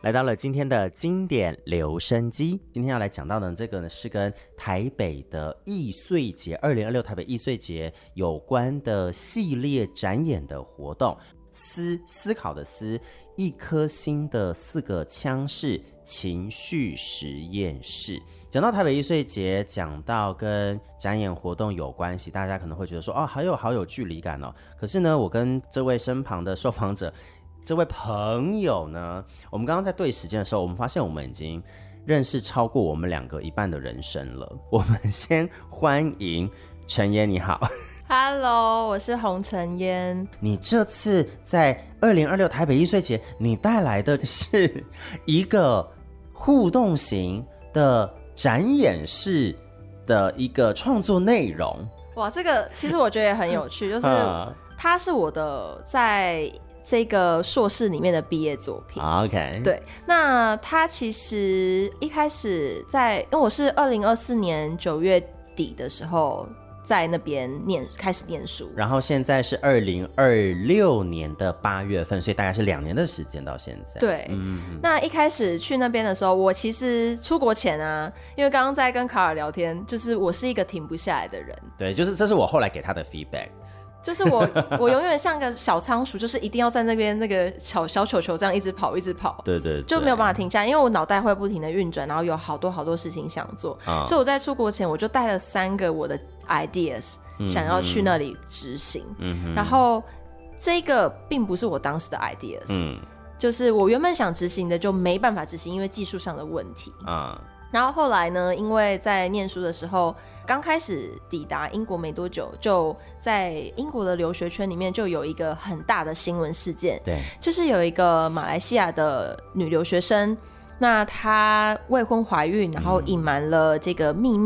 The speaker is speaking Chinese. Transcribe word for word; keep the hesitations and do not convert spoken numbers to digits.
来到了今天的经典留声机。今天要来讲到的这个呢，是跟台北的艺穗节二零二六台北艺穗节有关的系列展演的活动。思思考的思，一颗心的四个腔式情绪实验室。讲到台北艺穗节，讲到跟展演活动有关系，大家可能会觉得说哦，好有好有距离感哦。可是呢，我跟这位身旁的受访者这位朋友呢，我们刚刚在对时间的时候，我们发现我们已经认识超过我们两个一半的人生了。我们先欢迎陈嫣，你好。 Hello， 我是洪晨嫣。 你这次在二零二六台北艺穗节，你带来的是一个互动型的展演式的一个创作内容。 哇，这个其实我觉得也很有趣，就是它是我的在这个硕士里面的毕业作品。 OK， 对，那它其实一开始在，因为我是二零二四年九月底的时候在那边念开始念书， 然后现在是二零二六年的八月份，所以大概是两年的时间到现在。 对，嗯，那一开始去那边的时候，我其实出国前啊，因为刚刚在跟卡尔聊天，就是我是一个停不下来的人。 对，就是这是我后来给他的 feedback。 就是我，我永远像个小仓鼠，就是一定要在那边那个小小球球这样一直跑，一直跑， 对 对, 对， 就没有办法停下来，因为我脑袋会不停的运转，然后有好多好多事情想做，嗯，所以我在出国前我就带了三个我的 ideas，嗯，想要去那里执行，嗯，然后这个并不是我当时的 ideas，嗯，就是我原本想执行的就没办法执行，因为技术上的问题啊。然后后来呢，因为在念书的时候刚开始抵达英国没多久，就在英国的留学圈里面就有一个很大的新闻事件， 对， 就是有一个马来西亚的女留学生，那她未婚怀孕，然后隐瞒了这个秘密，